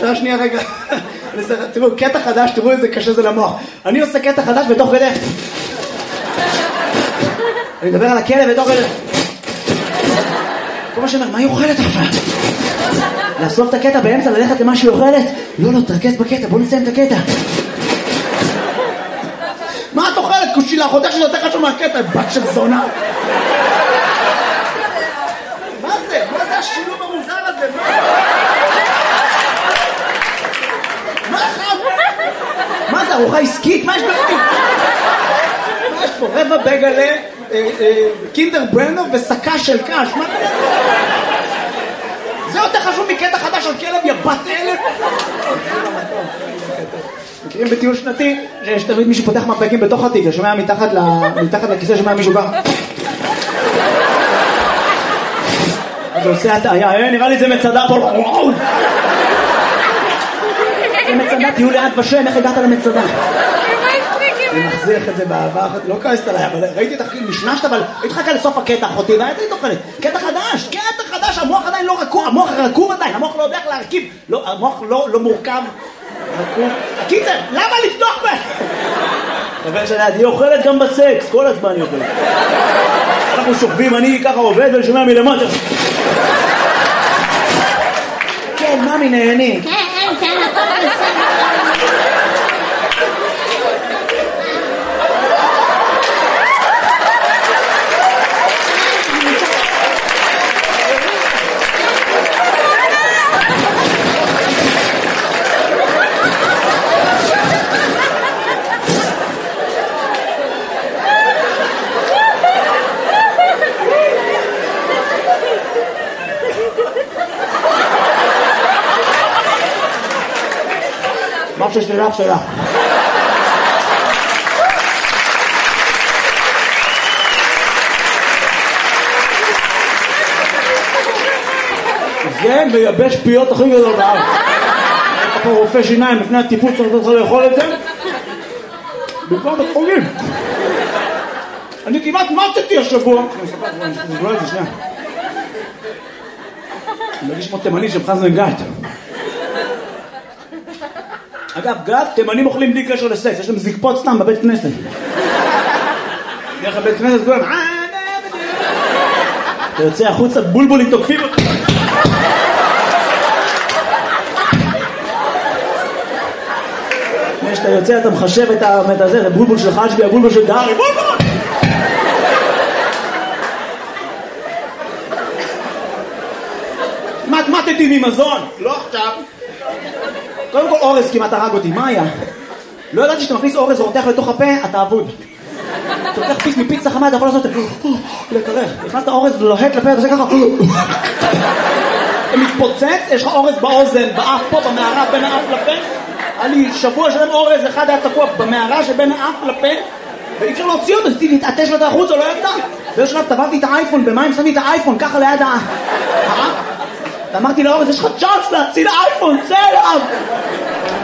שנייה רגע. תראו, קטע חדש, תראו איזה קשה זה למוח. אני עושה קטע חדש בתוך כדי. אני מדבר על הכלב בתוך כדי. כל מה שאומר, מה היא אוכלת עכשיו? לאסוף את הקטע באמצע, ללכת למה שהיא אוכלת? לא, תרכז בקטע, בוא נסיים את הקטע. מה את אוכלת? קושילה, חודש שזה יותר חשוב מהקטע, בת של זונה. מה זה? מה זה השילוב המוזר הזה? מה זה, ארוחה עסקית? מה יש בפנים? מה יש פה? רבע בגלה, קינדר ברנו וסקה של קש. מה זה? זה יותר חשוב מקטע חדש על כלב, יא בת אלף. מכירים בטיול שנתי, שיש תמיד מישהו פותח מפקים בתוך התיק, שומע מתחת לכיסא, שומע מישהו בא. אז הוא עושה הטעיה, נראה לי זה מצדה פה, וואו! זה מצדה, תהיו לאט בשם, איך הגעת למצדה? אני מחזיך את זה בעבר, לא כעסת עליי, אבל ראיתי את הכי משנשת, אבל התחכה לסוף הקטע אחותי, והייתי תוכלת, קטע חדש, המוח עדיין לא רכוב, המוח רקוב עדיין, המוח לא יודע איך להרכיב, המוח לא מורכב, רקוב. הקיצר, למה לפתוח בה? אבל היא אוכלת גם בסקס, כל הזמן היא אוכלת. אנחנו שוכבים, אני ככה עובד ואני שומע מלמטה. כן, ממי נהני. כן, הכל בסדר. מה ששלך שלך. זה מייבש פיות הכי גדול בארץ. אתה פה רופא שיניים לפני הטיפול צריך לאכול את זה. במקום בחולים. אני כמעט מתתי השבוע. אני לא את זה, שנייה. אני מרגיש כמו תימני של חזן גת. אגב, גת, תימנים אוכלים בלי קשר לסקס, יש להם זקפות סתם בבית כנסת. דרך הבית כנסת כולם, אתה יוצא החוצה, בולבולים תוקפים אותך. כשאתה יוצא אתה מחשב את הזה, זה בולבול של חג'בי, הבולבול של דארי, בולבול! מתמטתי ממזון, לא עכשיו. קודם כל אורז כמעט הרג אותי, מה היה? לא ידעתי שאתה מכניס אורז ורותח לתוך הפה, אתה אבוד. אתה לוקח פיס מפיצה חמה, אתה יכול לעשות לקרח. הכנסת אורז לוהט לפה, אתה עושה ככה. אתה מתפוצץ, יש לך אורז באוזן, באף פה, במערה, בין האף לפה. היה לי שבוע שלם אורז, אחד היה תקוע במערה שבין האף לפה, ואי אפשר להוציא אותו, אז תתעטש לו את החוץ, או לא ידע. באיזשהו שלב טבעתי את האייפון, במים שמתי את האייפון, ככה ליד האף. אמרתי לאורז, יש לך צ'אנס להציל האייפון, צא אליו!